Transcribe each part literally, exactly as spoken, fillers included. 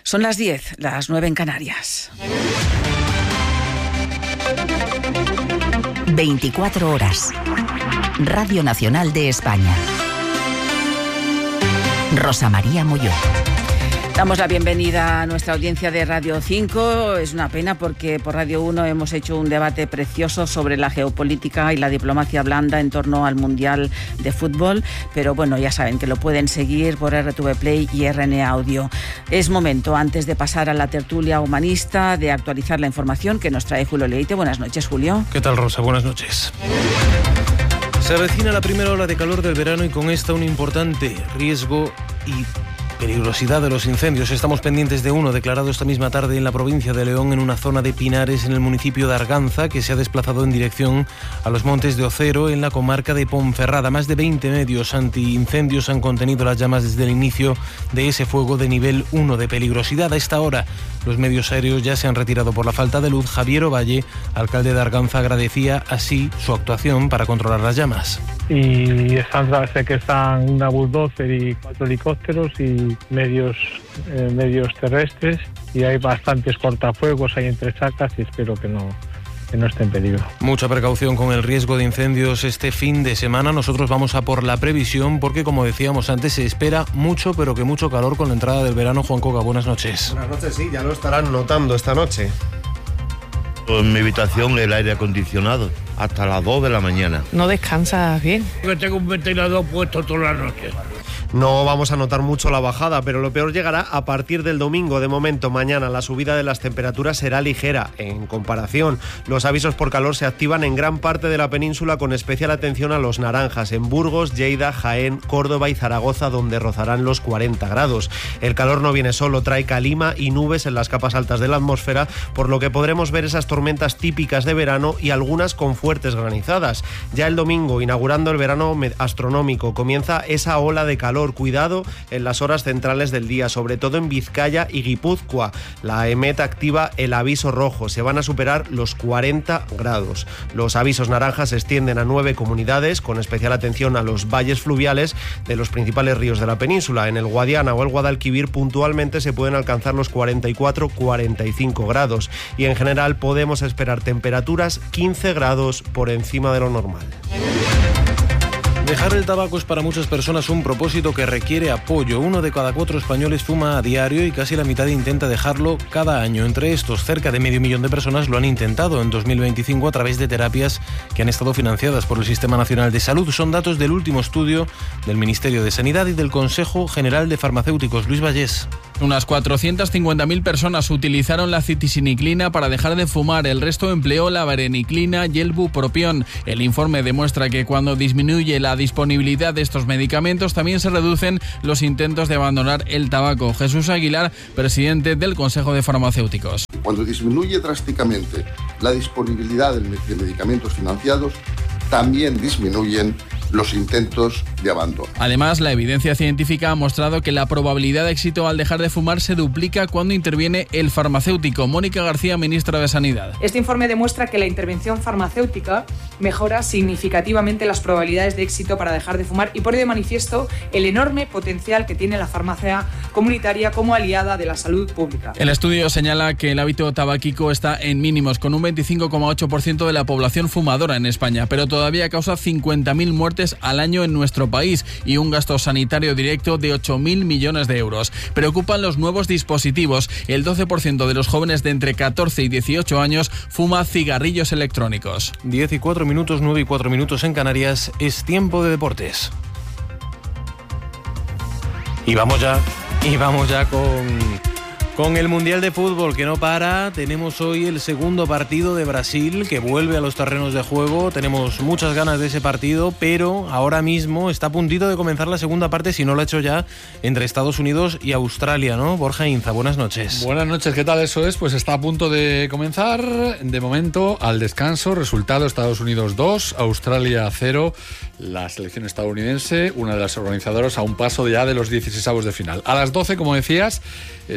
Son las diez, las nueve en Canarias. veinticuatro horas. Radio Nacional de España. Rosa María Molló. Damos la bienvenida a nuestra audiencia de Radio cinco. Es una pena porque por Radio uno hemos hecho un debate precioso sobre la geopolítica y la diplomacia blanda en torno al Mundial de Fútbol, pero bueno, ya saben que lo pueden seguir por R T V Play y R N A Audio. Es momento, antes de pasar a la tertulia humanista, de actualizar la información que nos trae Julio Leite. Buenas noches, Julio. ¿Qué tal, Rosa? Buenas noches. Se avecina la primera ola de calor del verano y con esta un importante riesgo y peligrosidad de los incendios. Estamos pendientes de uno declarado esta misma tarde en la provincia de León, en una zona de pinares en el municipio de Arganza, que se ha desplazado en dirección a los montes de Ocero, en la comarca de Ponferrada. Más de veinte medios antiincendios han contenido las llamas desde el inicio de ese fuego de nivel uno de peligrosidad. A esta hora, los medios aéreos ya se han retirado por la falta de luz. Javier Ovalle, alcalde de Arganza, agradecía así su actuación para controlar las llamas. Y están, sé que están una bulldozer y cuatro helicópteros y medios eh, medios terrestres, y hay bastantes cortafuegos, hay entre chacas, y espero que no que no esté en peligro. Mucha precaución con el riesgo de incendios este fin de semana. Nosotros vamos a por la previsión porque, como decíamos antes, se espera mucho, pero que mucho calor con la entrada del verano. Juan Coca, buenas noches. Buenas noches, sí, ya lo estarán notando esta noche. En mi habitación el aire acondicionado hasta las dos de la mañana. ¿No descansas bien? Yo tengo un ventilador puesto toda la noche. No vamos a notar mucho la bajada, pero lo peor llegará a partir del domingo. De momento, mañana la subida de las temperaturas será ligera. En comparación, los avisos por calor se activan en gran parte de la península, con especial atención a los naranjas en Burgos, Lleida, Jaén, Córdoba y Zaragoza, donde rozarán los cuarenta grados. El calor no viene solo, trae calima y nubes en las capas altas de la atmósfera, por lo que podremos ver esas tormentas típicas de verano y algunas con fuertes granizadas. Ya el domingo, inaugurando el verano astronómico, comienza esa ola de calor. Cuidado en las horas centrales del día, sobre todo en Vizcaya y Guipúzcoa. La EMET activa el aviso rojo. Se van a superar los cuarenta grados. Los avisos naranjas se extienden a nueve comunidades, con especial atención a los valles fluviales de los principales ríos de la península. En el Guadiana o el Guadalquivir puntualmente se pueden alcanzar los cuarenta y cuatro a cuarenta y cinco grados. Y en general podemos esperar temperaturas quince grados por encima de lo normal. Dejar el tabaco es para muchas personas un propósito que requiere apoyo. Uno de cada cuatro españoles fuma a diario y casi la mitad intenta dejarlo cada año. Entre estos, cerca de medio millón de personas lo han intentado en dos mil veinticinco a través de terapias que han estado financiadas por el Sistema Nacional de Salud. Son datos del último estudio del Ministerio de Sanidad y del Consejo General de Farmacéuticos. Luis Vallés. Unas cuatrocientas cincuenta mil personas utilizaron la citisiniclina para dejar de fumar. El resto empleó la vareniclina y el bupropión. El informe demuestra que cuando disminuye la disponibilidad de estos medicamentos, también se reducen los intentos de abandonar el tabaco. Jesús Aguilar, presidente del Consejo de Farmacéuticos. Cuando disminuye drásticamente la disponibilidad de medicamentos financiados, también disminuyen los intentos de abandono. Además, la evidencia científica ha mostrado que la probabilidad de éxito al dejar de fumar se duplica cuando interviene el farmacéutico. Mónica García, ministra de Sanidad. Este informe demuestra que la intervención farmacéutica mejora significativamente las probabilidades de éxito para dejar de fumar y pone de manifiesto el enorme potencial que tiene la farmacia comunitaria como aliada de la salud pública. El estudio señala que el hábito tabáquico está en mínimos, con un veinticinco coma ocho por ciento de la población fumadora en España, pero todavía causa cincuenta mil muertes al año en nuestro país y un gasto sanitario directo de ocho mil millones de euros. Preocupan los nuevos dispositivos. El doce por ciento de los jóvenes de entre catorce y dieciocho años fuma cigarrillos electrónicos. diez y cuatro minutos, nueve y cuatro minutos en Canarias. Es tiempo de deportes. Y vamos ya, y vamos ya con... Con el Mundial de Fútbol que no para. Tenemos hoy el segundo partido de Brasil que vuelve a los terrenos de juego. Tenemos muchas ganas de ese partido, pero ahora mismo está a puntito de comenzar la segunda parte, si no lo ha hecho ya, entre Estados Unidos y Australia, ¿no? Borja Inza, buenas noches. Buenas noches, ¿qué tal? Eso es, pues está a punto de comenzar. De momento, al descanso, resultado: Estados Unidos dos, Australia cero. La selección estadounidense, una de las organizadoras, a un paso ya de los dieciseisavos de final. A las doce, como decías, Escocia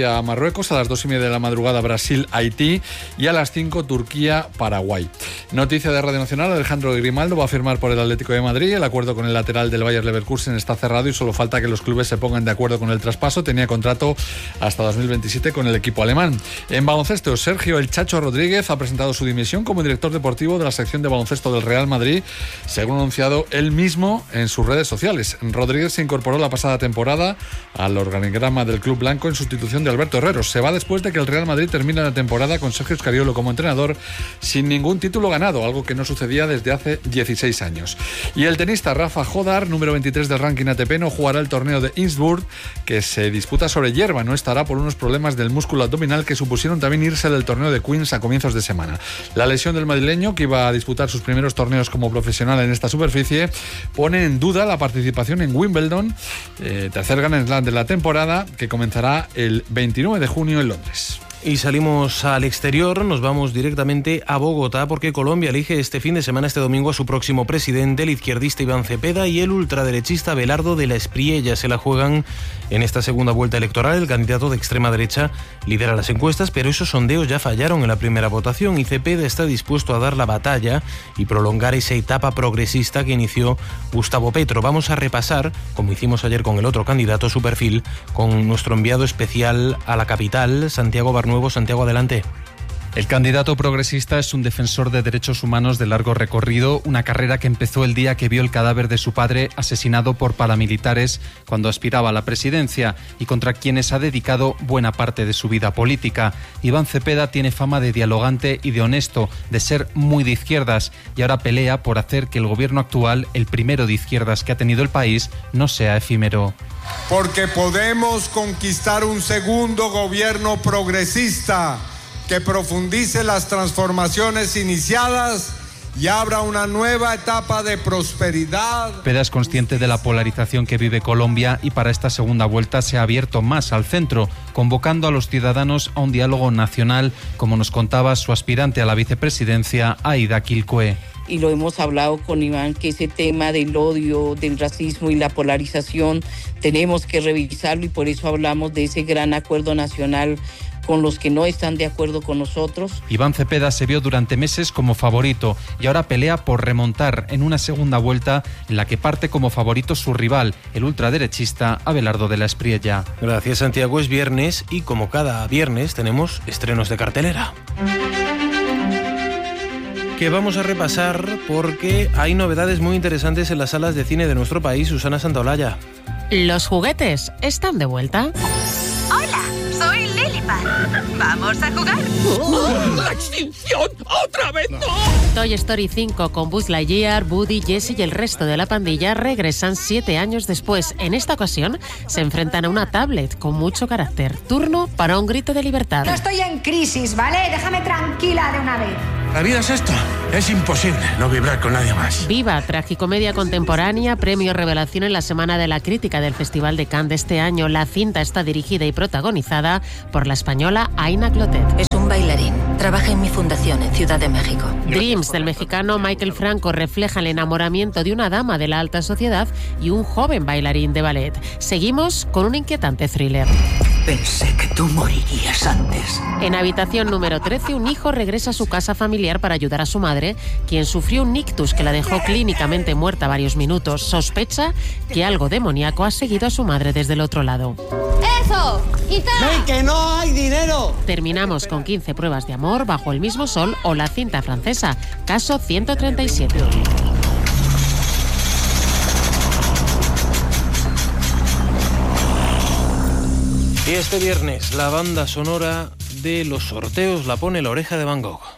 Colombia-Marruecos, a las dos y media de la madrugada Brasil-Haití y a las cinco Turquía-Paraguay. Noticia de Radio Nacional, Alejandro Grimaldo va a firmar por el Atlético de Madrid. El acuerdo con el lateral del Bayer Leverkusen está cerrado y solo falta que los clubes se pongan de acuerdo con el traspaso. Tenía contrato hasta dos mil veintisiete con el equipo alemán. En baloncesto, Sergio El Chacho Rodríguez ha presentado su dimisión como director deportivo de la sección de baloncesto del Real Madrid, según ha anunciado él mismo en sus redes sociales. Rodríguez se incorporó la pasada temporada al organigrama del club blanco en sustitución de Alberto Herreros. Se va después de que el Real Madrid termine la temporada con Sergio Scariolo como entrenador sin ningún título ganado, algo que no sucedía desde hace dieciséis años. Y el tenista Rafa Jodar, número veintitrés del ranking A T P, no jugará el torneo de Innsbruck, que se disputa sobre hierba. No estará por unos problemas del músculo abdominal que supusieron también irse del torneo de Queens a comienzos de semana. La lesión del madrileño, que iba a disputar sus primeros torneos como profesional en esta superficie, pone en duda la participación en Wimbledon, eh, tercer Grand Slam de la temporada, que comenzará el veintinueve de junio en Londres. Y salimos al exterior, nos vamos directamente a Bogotá porque Colombia elige este fin de semana, este domingo, a su próximo presidente, el izquierdista Iván Cepeda y el ultraderechista Abelardo de la Espriella. Se la juegan en esta segunda vuelta electoral. El candidato de extrema derecha lidera las encuestas, pero esos sondeos ya fallaron en la primera votación y Cepeda está dispuesto a dar la batalla y prolongar esa etapa progresista que inició Gustavo Petro. Vamos a repasar, como hicimos ayer con el otro candidato, su perfil con nuestro enviado especial a la capital, Santiago Barnuevo. Santiago, adelante. El candidato progresista es un defensor de derechos humanos de largo recorrido, una carrera que empezó el día que vio el cadáver de su padre asesinado por paramilitares cuando aspiraba a la presidencia y contra quienes ha dedicado buena parte de su vida política. Iván Cepeda tiene fama de dialogante y de honesto, de ser muy de izquierdas y ahora pelea por hacer que el gobierno actual, el primero de izquierdas que ha tenido el país, no sea efímero. Porque podemos conquistar un segundo gobierno progresista que profundice las transformaciones iniciadas y abra una nueva etapa de prosperidad. Cepeda es consciente de la polarización que vive Colombia y para esta segunda vuelta se ha abierto más al centro, convocando a los ciudadanos a un diálogo nacional, como nos contaba su aspirante a la vicepresidencia, Aida Quilcue. Y lo hemos hablado con Iván, que ese tema del odio, del racismo y la polarización tenemos que revisarlo y por eso hablamos de ese gran acuerdo nacional con los que no están de acuerdo con nosotros. Iván Cepeda se vio durante meses como favorito y ahora pelea por remontar en una segunda vuelta en la que parte como favorito su rival, el ultraderechista Abelardo de la Espriella. Gracias, Santiago. Es viernes y como cada viernes tenemos estrenos de cartelera, que vamos a repasar porque hay novedades muy interesantes en las salas de cine de nuestro país. Susana Santaolalla. Los juguetes están de vuelta. Hola, soy Lilipad. ¿Vamos a jugar? ¡Oh, ¡la extinción! ¡Otra vez no! Toy Story cinco con Buzz Lightyear, Woody, Jessie y el resto de la pandilla regresan siete años después. En esta ocasión se enfrentan a una tablet con mucho carácter. Turno para un grito de libertad. No estoy en crisis, ¿vale? Déjame tranquila de una vez. La vida es esto. Es imposible no vibrar con nadie más. Viva, tragicomedia contemporánea, premio revelación en la Semana de la Crítica del Festival de Cannes de este año. La cinta está dirigida y protagonizada por la española Aina Clotet. Es un bailarín. Trabaja en mi fundación en Ciudad de México. Dreams, del mexicano Michael Franco, refleja el enamoramiento de una dama de la alta sociedad y un joven bailarín de ballet. Seguimos con un inquietante thriller. Pensé que tú morirías antes. En habitación número trece, un hijo regresa a su casa familiar para ayudar a su madre, quien sufrió un ictus que la dejó clínicamente muerta varios minutos. Sospecha que algo demoníaco ha seguido a su madre desde el otro lado. ¡Eso! ¡Quita! ¡Ven, que no hay dinero! Terminamos con quince pruebas de amor, Bajo el mismo sol o la cinta francesa, Caso ciento treinta y siete. Y este viernes la banda sonora de Los Sorteos la pone La Oreja de Van Gogh.